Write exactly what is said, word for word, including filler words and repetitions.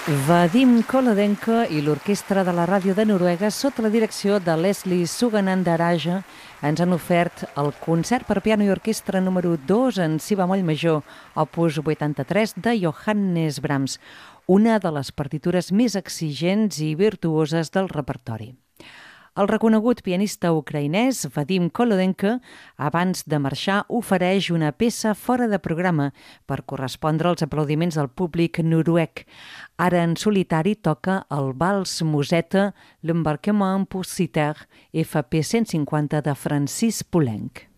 Vadim Kolodenko i l'Orquestra de la Ràdio de Noruega, sota la direcció de Leslie Suganandaraja, ens han ofert el concert per piano i orquestra número dos en si bemoll major, opus vuitanta-tres de Johannes Brahms, una de les partitures més exigents i virtuoses del repertori. El reconegut pianista ucraïnès Vadim Kolodenko, abans de marxar, ofereix una peça fora de programa per correspondre als aplaudiments del públic noruec. Ara en solitari toca el vals Musette, l'Embarquement pour Citer, F P cent cinquanta de Francis Poulenc.